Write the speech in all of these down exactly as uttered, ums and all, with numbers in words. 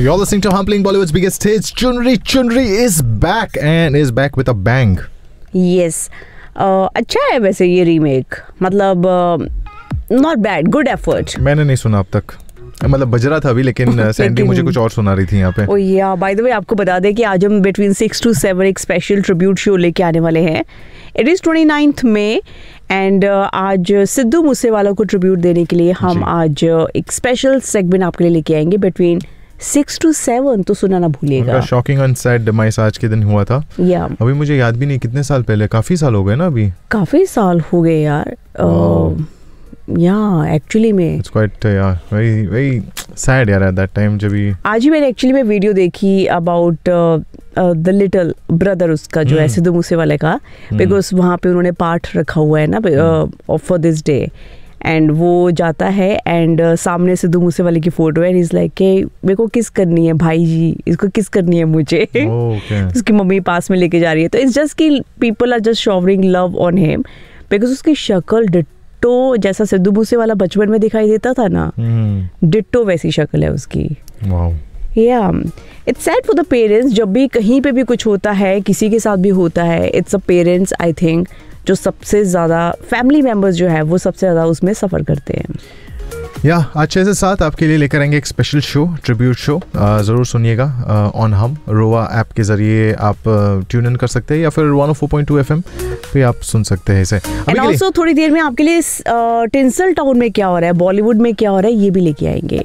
You're listening to Hum playing Bollywood's biggest hits. Chunri Chunri is back and is back with a bang. Yes. uh, अच्छा है वैसे ये remake, मतलब not bad, good effort. मैंने नहीं सुना अब तक, मतलब बज रहा था अभी, लेकिन सैंडी मुझे कुछ और सुना रही थी यहाँ पे. ओ या बाय द वे आपको बता दें कि आज हम बिटवीन सिक्स टू सेवन एक स्पेशल ट्रिब्यूट शो लेके आने वाले हैं. It is twenty ninth May and आज सिद्धू मूसेवाला को ट्रिब्यूट देने के लिए हम आज एक स्पेशल सेगमेंट आपके लिए लेके आएंगे बिटवीन सिक्स टू सेवन. तो सुना ना भूलिएगा. शॉकिंग एंड सैड डिमाइस आज के दिन हुआ था. या अभी मुझे याद भी नहीं कितने साल पहले, काफी साल हो गए ना अभी. काफी साल हो गए यार. या एक्चुअली में इट्स क्वाइट यार वेरी वेरी सैड यार एट दैट टाइम. जब भी आज ही मैंने एक्चुअली में वीडियो देखी अबाउट द लिटिल ब्रदर उसका जो है सिद्धू मूसेवाले का, बिकॉज वहाँ पे उन्होंने पाठ रखा हुआ है ना फॉर दिस डे. एंड वो जाता है एंड uh, सामने सिद्धू मूसेवाले की फोटो है. इज लाइक के मेरे को किस करनी है भाई जी, इसको किस करनी है मुझे. okay. उसकी मम्मी पास में लेके जा रही है. तो इट्स जस्ट कि people are just showering love on him because उसकी शक्ल डिट्टो जैसा सिद्धू मूसेवाला बचपन में दिखाई देता था ना, hmm. डिट्टो वैसी शक्ल है उसकी. wow. या it's sad for the parents. जब भी कहीं पे भी कुछ होता है, किसी के साथ भी होता है, it's a parents I think जो सबसे ज़्यादा, फैमिली मेम्बर्स जो है वो सबसे ज़्यादा उसमें सफ़र करते हैं. या आज छः से सात आपके लिए लेकर आएंगे एक स्पेशल शो, ट्रिब्यूट शो. ज़रूर सुनिएगा ऑन हम रोवा ऐप के ज़रिए आप ट्यून इन कर सकते हैं या फिर one O four point two F M पे आप सुन सकते हैं इसे. एंड ऑल्सो थोड़ी देर में आपके लिए टिंसल टाउन में क्या हो रहा है, बॉलीवुड में क्या हो रहा है, ये भी लेके आएंगे.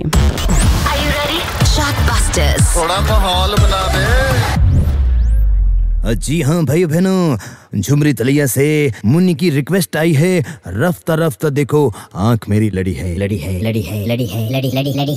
थोड़ा माहौल बना दे. जी हाँ भाई बहनों, झुमरी तलिया से मुन्नी की रिक्वेस्ट आई है. रफ्ता रफ्ता देखो आंख मेरी लड़ी है, लड़ी है, लड़ी है, लड़ी है, लड़ी लड़ी लड़ी